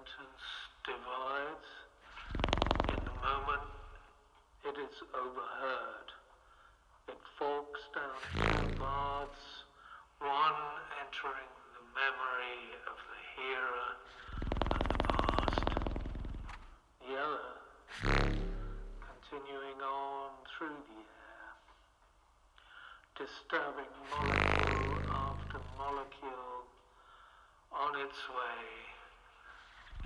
sentence divides. In the moment, it is overheard. It forks down two paths, one entering the memory of the hearer and the past, the other continuing on through the air, disturbing molecule after molecule on its way